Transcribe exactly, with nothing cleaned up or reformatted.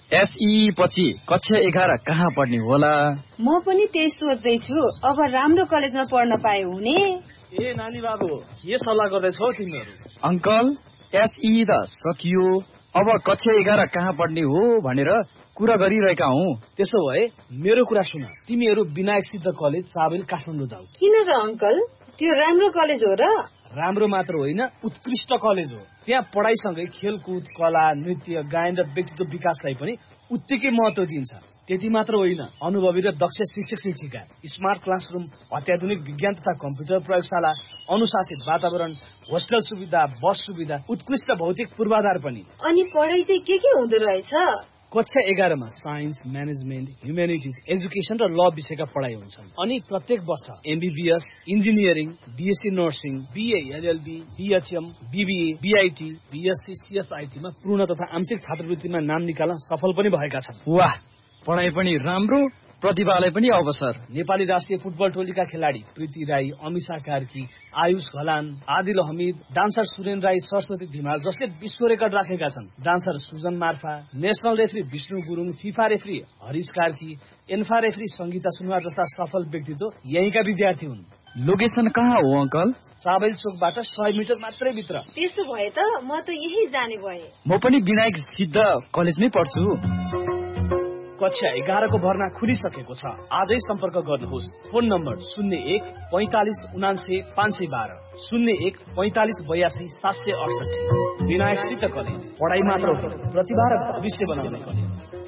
एसई पछि कक्षा एघार कहाँ पढ्ने होला? म पनि त्यही सोच्दैछु। अब राम्रो कलेजमा पढ्न पाए हुने। ए नानी बाबु, के सल्लाह गर्दैछौ तिमीहरू? अङ्कल, एसई त सकियो, अब कक्षा एघार कहाँ पढ्ने हो भनेर कुरा गरिरहेका हौ। त्यसो भए मेरो कुरा सुन, तिमीहरू विनायक सिद्ध कलेज चाबेल काठमाडौँ जाऊ। किन र अङ्कल? त्यो राम्रो कलेज हो र? राम्रो मात्र होइन, उत्कृष्ट कलेज हो। त्यहाँ पढाइसँगै खेलकुद, कला, नृत्य, गायन र व्यक्तित्व विकासलाई पनि उत्तिकै महत्त्व दिन्छ। त्यति मात्र होइन, अनुभवी र दक्ष शिक्षक शिक्षिका, स्मार्ट क्लासरुम, अत्याधुनिक विज्ञान तथा कम्प्युटर प्रयोगशाला, अनुशासित वातावरण, होस्टेल सुविधा, बस सुविधा, उत्कृष्ट भौतिक पूर्वाधार पनि। अनि पढाइ चाहिँ के के हुँदो रहेछ? कक्षा एघारमा साइन्स, म्यानेजमेन्ट, ह्युमेनिटिज, एजुकेसन र ल विषयका पढाइ हुन्छन्। अनि प्रत्येक वर्ष MBBS, engineering, BSc nursing, BA LLB, BHM, BBA, BIT, BSc, सीएसआईटीमा पूर्ण तथा आंशिक छात्रवृत्तिमा नाम निकाल्न सफल पनि भएका छन्। वाह, पढाइ पनि राम्रो, प्रतिभालाई पनि अवसर। नेपाली राष्ट्रिय फुटबल टोलीका खेलाडी प्रीति राई, अमिषा कार्की, आयुष घलान, आदिल हमिद, डान्सर सुरेन राई, सरस्वती धिमाल जसले विश्व रेकर्ड राखेका छन्, dancer Sujan Marpha, national referee Vishnu Gurung, FIFA referee Harish Karki, ANFA referee Sangeeta Sunuwar जस्ता सफल व्यक्तित्व यहीँका विद्यार्थी हुन्। लोकेसन कहाँ हो अङ्कल? चाबेल चोकबाट सय मिटर मात्रै भित्र। त्यसो भए त म त यही जाने भए। म पनि विनायक सिद्ध कलेजमै पढ्छु। कक्षा एघारको भर्ना खुलिसकेको छ। आजै सम्पर्क गर्नुहोस्। फोन नम्बर शून्य एक पैंतालिस उनान्से पाँच सय बाह्र, शून्य एक पैंतालिस बयासी सात सय अडसठी। विनायक सिद्ध कलेज, पढाइ मात्र हो, प्रतिभा र भविष्य बनाउने कलेज।